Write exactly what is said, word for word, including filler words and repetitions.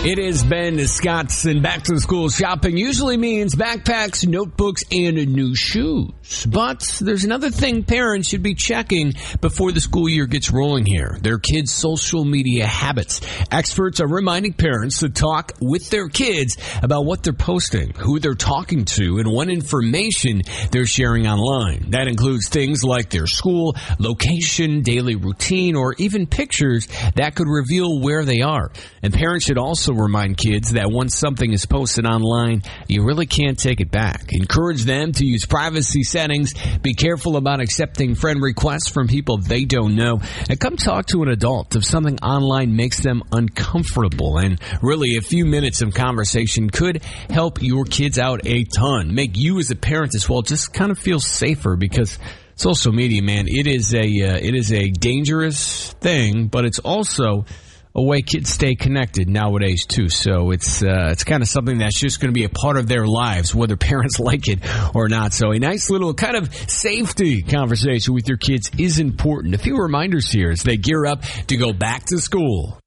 It has been Scott's, and back to the school shopping usually means backpacks, notebooks, and new shoes. But there's another thing parents should be checking before the school year gets rolling here: their kids' social media habits. Experts are reminding parents to talk with their kids about what they're posting, who they're talking to, and what information they're sharing online. That includes things like their school, location, daily routine, or even pictures that could reveal where they are. And parents should also remind kids that once something is posted online, you really can't take it back. Encourage them to use privacy settings. Be careful about accepting friend requests from people they don't know. And come talk to an adult if something online makes them uncomfortable. And really, a few minutes of conversation could help your kids out a ton. Make you as a parent as well just kind of feel safer, because social media, man, it is a uh, it is a dangerous thing, but it's also a way kids stay connected nowadays too. So it's uh, it's kind of something that's just going to be a part of their lives, whether parents like it or not. So a nice little kind of safety conversation with your kids is important. A few reminders here as they gear up to go back to school.